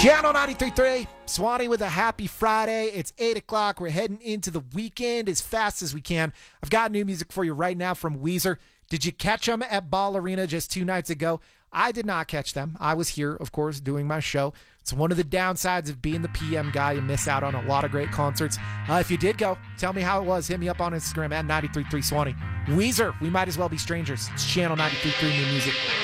Channel 93.3, Swanee with a happy Friday. It's 8 o'clock. We're heading into the weekend as fast as we can. I've got new music for you right now from Weezer. Did you catch them at Ball Arena just 2 nights ago? I did not catch them. I was here, of course, doing my show. It's one of the downsides of being the PM guy. You miss out on a lot of great concerts. If you did go, tell me how it was. Hit me up on Instagram at 93.3 Swanee. Weezer, we might as well be strangers. It's Channel 93.3 New Music.